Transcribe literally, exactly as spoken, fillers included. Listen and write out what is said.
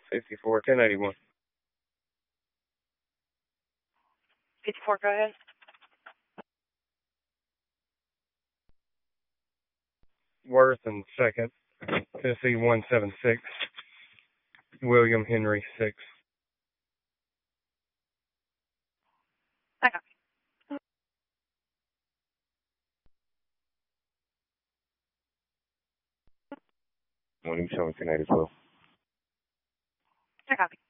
fifty-four, ten eighty-one. fifty-four, go ahead. Worth and second. Tennessee one seven six. William Henry six. I copy. William Showing ten eighty-twelve. I copy.